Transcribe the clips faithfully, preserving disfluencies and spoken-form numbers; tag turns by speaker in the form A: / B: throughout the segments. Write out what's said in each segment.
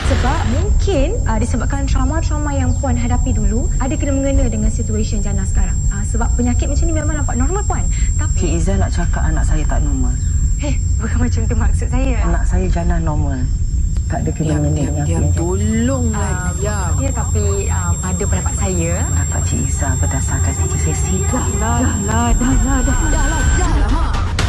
A: Sebab mungkin uh, disebabkan trauma-trauma yang Puan hadapi dulu ada kena-mengena dengan situasi jana sekarang. Uh, sebab penyakit macam ni memang nampak normal Puan. Tapi
B: Cik Izzah nak cakap anak saya tak normal.
A: Eh, bukan macam tu maksud saya.
B: Anak saya jana normal. Tak ada kena-mengena dengan
C: Diam,
B: apa
C: tolonglah
A: Uh,
C: diam.
A: ya, tapi uh, pada pendapat saya,
B: pendapat Cik Izzah berdasarkan sesi dah.
A: dah, dah, dah, dah, dah, dah.
C: Dah lah, dah lah, Mak.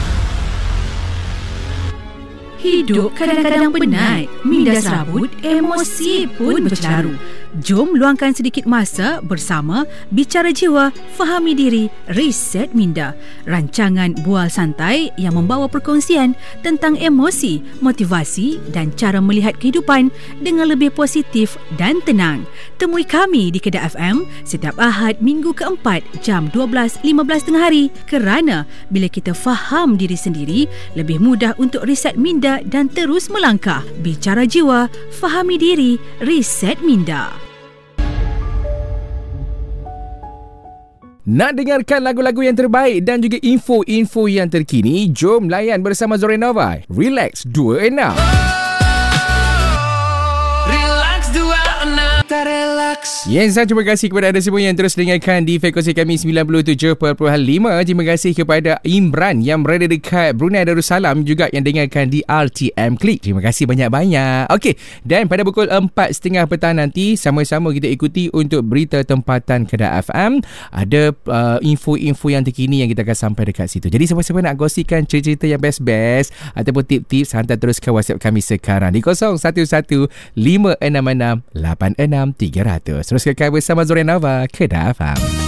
D: Hidup kadang-kadang penat, minda serabut, emosi pun bercelaru. Jom luangkan sedikit masa bersama Bicara Jiwa, Fahami Diri, Reset Minda. Rancangan bual santai yang membawa perkongsian tentang emosi, motivasi dan cara melihat kehidupan dengan lebih positif dan tenang. Temui kami di Kedah F M setiap Ahad minggu keempat jam dua belas lima belas tengah hari, kerana bila kita faham diri sendiri, lebih mudah untuk reset minda dan terus melangkah. Bicara Jiwa, Fahami Diri, Reset Minda.
E: Nak dengarkan lagu-lagu yang terbaik dan juga info-info yang terkini? Jom layan bersama Zorenova. Relax dua puluh enam.
F: Relax dua puluh enam. Relax.
E: Yes, terima kasih kepada anda semua yang terus dengarkan di frekuensi kami sembilan puluh tujuh perpuluhan lima. Terima kasih kepada Imran yang berada dekat Brunei Darussalam, juga yang dengarkan di R T M Klik. Terima kasih banyak-banyak. Okey, dan pada pukul empat tiga puluh petang nanti, sama-sama kita ikuti untuk berita tempatan Kedah F M. Ada uh, info-info yang terkini yang kita akan sampai dekat situ. Jadi siapa-siapa nak gosipkan cerita-cerita yang best-best ataupun tips-tips, hantar terus ke WhatsApp kami sekarang di kosong satu satu lima enam enam lapan enam tiga kosong kosong. Terus kekal bersama Zorenova, Kedah F M.